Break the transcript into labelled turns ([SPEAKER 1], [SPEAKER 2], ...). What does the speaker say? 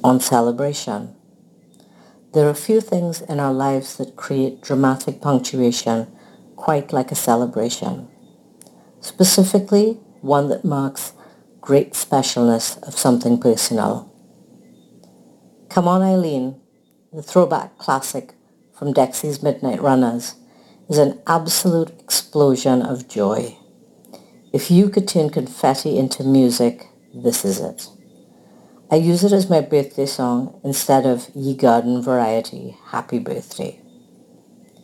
[SPEAKER 1] on celebration. There are few things in our lives that create dramatic punctuation quite like a celebration, specifically one that marks great specialness of something personal. Come On Eileen, the throwback classic from Dexy's Midnight Runners, is an absolute explosion of joy. If you could turn confetti into music, this is it. I use it as my birthday song instead of Ye Garden Variety Happy Birthday.